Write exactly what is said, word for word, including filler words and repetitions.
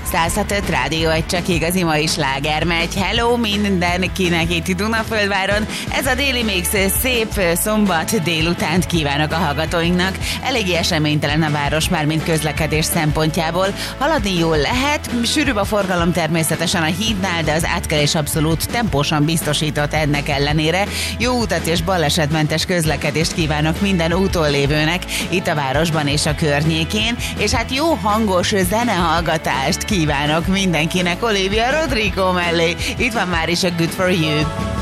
száz hat öt Rádió, egy csak igazi mai sláger megy. Hello mindenkinek itt Dunaföldváron. Ez a Déli Mix, szép szombat délutánt kívánok a hallgatóinknak. Eléggé eseménytelen a város már, mint közlekedés szempontjából. Haladni jól lehet, sűrűbb a forgalom természetesen a hídnál, de az átkelés abszolút tempósan biztosított ennek ellenére. Jó utat és balesetmentes közlekedést kívánok minden úton lévőnek itt a városban és a környékén, és hát jó hangos zenehallgatást kívánok mindenkinek Olivia Rodrigo mellé. Itt van már is a Good For You.